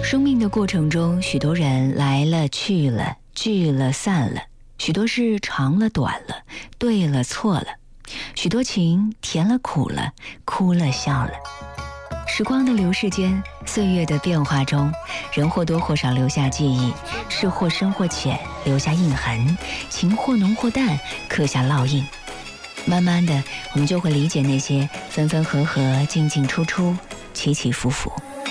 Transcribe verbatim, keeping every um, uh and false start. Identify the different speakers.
Speaker 1: 生命的过程中，许多人来了去了，聚了散了，许多事长了短了，对了错了，许多情甜了苦了，哭了笑了。时光的流逝间，岁月的变化中，人或多或少留下记忆，事或深或浅，留下印痕，情或浓或淡，刻下烙印。慢慢的，我们就会理解那些分分合合、进进出出、起起伏伏。